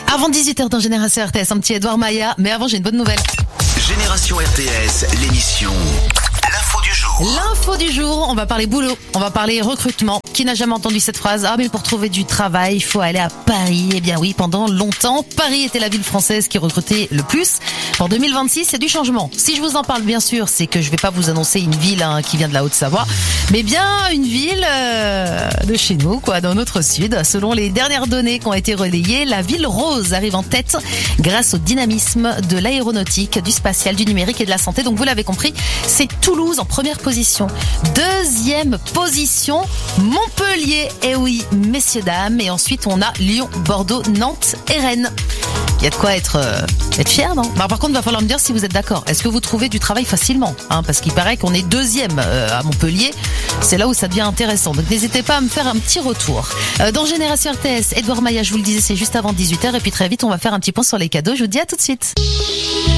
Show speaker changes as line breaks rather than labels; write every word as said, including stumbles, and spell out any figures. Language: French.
Avant dix-huit heures dans Génération R T S, un petit Edouard Maya, mais avant j'ai une bonne nouvelle.
Génération R T S, l'émission L'info du jour.
L'info du jour, on va parler boulot, on va parler recrutement. Qui n'a jamais entendu cette phrase? Ah mais pour trouver du travail, il faut aller à Paris. Eh bien oui, pendant longtemps, Paris était la ville française qui recrutait le plus. En deux mille vingt-six, c'est du changement. Si je vous en parle, bien sûr, c'est que je vais pas vous annoncer une ville hein, qui vient de la Haute-Savoie, mais bien une ville euh, de chez nous, quoi, dans notre sud. Selon les dernières données qui ont été relayées, la ville rose arrive en tête grâce au dynamisme de l'aéronautique, du spatial, du numérique et de la santé. Donc vous l'avez compris, c'est Toulouse en première position. Deuxième position, Montpellier. Eh oui, messieurs, dames. Et ensuite, on a Lyon, Bordeaux, Nantes et Rennes. Il y a de quoi être, euh, être fier, non? Bah, par contre, il va falloir me dire si vous êtes d'accord. Est-ce que vous trouvez du travail facilement hein? Parce qu'il paraît qu'on est deuxième euh, à Montpellier. C'est là où ça devient intéressant. Donc n'hésitez pas à me faire un petit retour. Euh, dans Génération R T S, Edouard Maya, je vous le disais, c'est juste avant dix-huit heures. Et puis très vite, on va faire un petit point sur les cadeaux. Je vous dis à tout de suite.